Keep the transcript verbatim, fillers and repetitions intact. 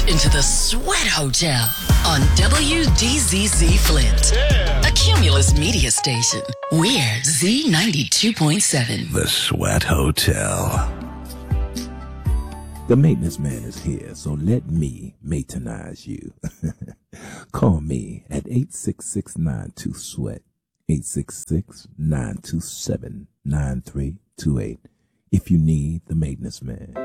into the Sweat Hotel on W D Z Z Flint, yeah. A Cumulus media station. We're Z ninety-two point seven. The Sweat Hotel. The maintenance man is here, so let me maintenance you. Call me at eight six six, nine two, SWEAT, eight six six, nine two seven, nine three two eight if you need the maintenance man.